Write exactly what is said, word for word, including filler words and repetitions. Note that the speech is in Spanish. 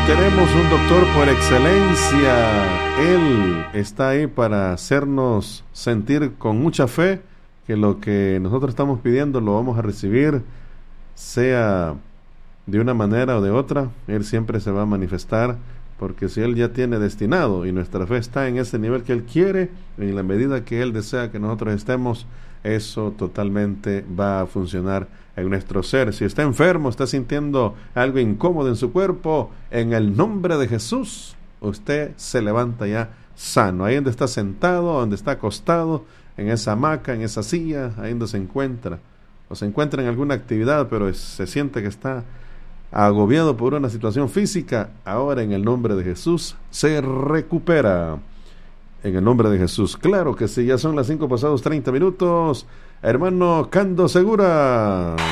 Tenemos un doctor por excelencia. Él está ahí para hacernos sentir con mucha fe que lo que nosotros estamos pidiendo lo vamos a recibir, sea de una manera o de otra. Él siempre se va a manifestar, porque si Él ya tiene destinado y nuestra fe está en ese nivel que Él quiere, en la medida que Él desea que nosotros estemos, eso totalmente va a funcionar en nuestro ser. Si está enfermo, está sintiendo algo incómodo en su cuerpo, en el nombre de Jesús, usted se levanta ya sano, ahí donde está sentado, donde está acostado, en esa hamaca, en esa silla, ahí donde se encuentra, o se encuentra en alguna actividad, pero es, se siente que está agobiado por una situación física. Ahora, en el nombre de Jesús, se recupera. En el nombre de Jesús. Claro que sí, ya son las cinco pasados treinta minutos. Hermano Cando Segura.